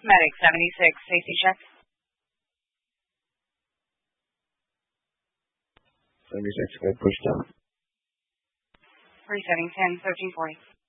Medic 76, safety check. 76, got pushed down. Resetting 10, 1340.